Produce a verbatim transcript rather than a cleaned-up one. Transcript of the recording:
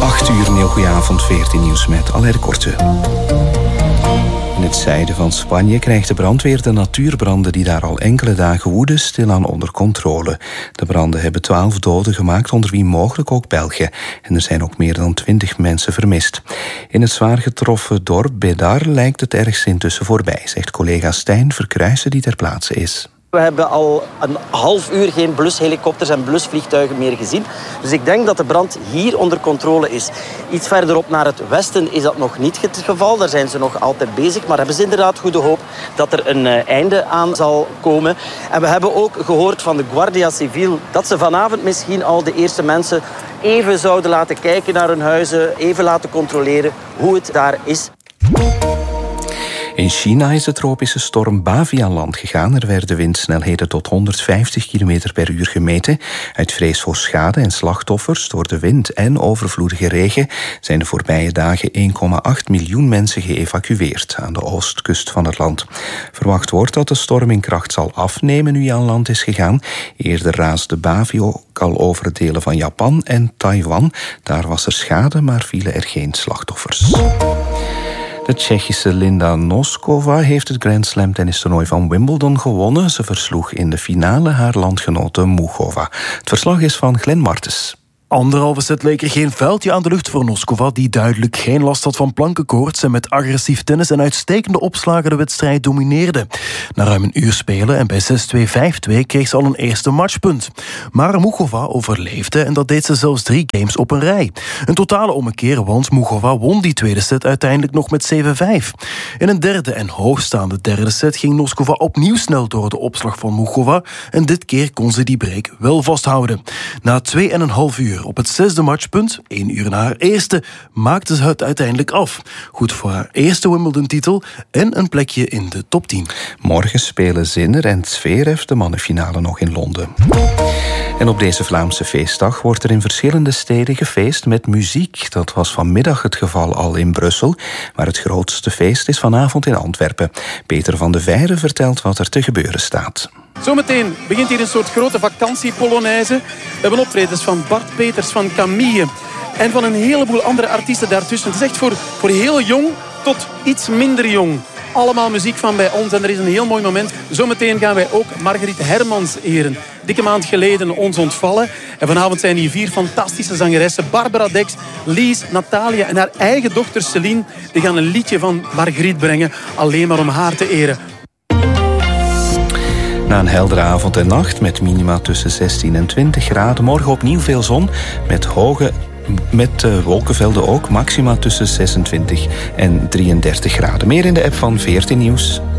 acht uur, een heel goede avond, veertien nieuws met Alain Korte. In het zuiden van Spanje krijgt de brandweer de natuurbranden die daar al enkele dagen woeden stilaan onder controle. De branden hebben twaalf doden gemaakt, onder wie mogelijk ook Belgen. En er zijn ook meer dan twintig mensen vermist. In het zwaar getroffen dorp Bédar lijkt het ergste intussen voorbij, zegt collega Stijn Verkruijsen die ter plaatse is. We hebben al een half uur geen blushelikopters en blusvliegtuigen meer gezien. Dus ik denk dat de brand hier onder controle is. Iets verderop naar het westen is dat nog niet het geval. Daar zijn ze nog altijd bezig. Maar hebben ze inderdaad goede hoop dat er een einde aan zal komen. En we hebben ook gehoord van de Guardia Civil dat ze vanavond misschien al de eerste mensen even zouden laten kijken naar hun huizen. Even laten controleren hoe het daar is. In China is de tropische storm Bavi aan land gegaan. Er werden windsnelheden tot honderdvijftig kilometer per uur gemeten. Uit vrees voor schade en slachtoffers door de wind en overvloedige regen zijn de voorbije dagen één komma acht miljoen mensen geëvacueerd aan de oostkust van het land. Verwacht wordt dat de storm in kracht zal afnemen nu hij aan land is gegaan. Eerder raasde Bavi ook al over delen van Japan en Taiwan. Daar was er schade, maar vielen er geen slachtoffers. De Tsjechische Linda Noskova heeft het Grand Slam tennistoernooi van Wimbledon gewonnen. Ze versloeg in de finale haar landgenote Muchova. Het verslag is van Glenn Martens. Anderhalve set leek er geen vuiltje aan de lucht voor Noskova, die duidelijk geen last had van plankenkoorts en met agressief tennis en uitstekende opslagen de wedstrijd domineerde. Na ruim een uur spelen en bij zes twee vijf twee kreeg ze al een eerste matchpunt. Maar Muchova overleefde en dat deed ze zelfs drie games op een rij. Een totale ommekeer, want Muchova won die tweede set uiteindelijk nog met zeven vijf. In een derde en hoogstaande derde set ging Noskova opnieuw snel door de opslag van Muchova en dit keer kon ze die break wel vasthouden. Na twee en een half uur op het zesde matchpunt, één uur na haar eerste, maakte ze het uiteindelijk af. Goed voor haar eerste Wimbledon-titel en een plekje in de top tien. Morgen spelen Zinner en Zverev de mannenfinale nog in Londen. En op deze Vlaamse feestdag wordt er in verschillende steden gefeest met muziek. Dat was vanmiddag het geval al in Brussel, maar het grootste feest is vanavond in Antwerpen. Peter van de Veire vertelt wat er te gebeuren staat. Zometeen begint hier een soort grote vakantiepolonaise. We hebben optredens van Bart Peters, van Camille en van een heleboel andere artiesten daartussen. Het is echt voor, voor heel jong tot iets minder jong. Allemaal muziek van bij ons en er is een heel mooi moment. Zometeen gaan wij ook Margriet Hermans eren. Dikke maand geleden ons ontvallen. En vanavond zijn hier vier fantastische zangeressen. Barbara Dex, Lies, Natalia en haar eigen dochter Celine. Die gaan een liedje van Margriet brengen. Alleen maar om haar te eren. Na een heldere avond en nacht met minima tussen zestien en twintig graden. Morgen opnieuw veel zon met hoge... Met uh, wolkenvelden ook, maxima tussen zesentwintig en drieëndertig graden. Meer in de app van veertien Nieuws.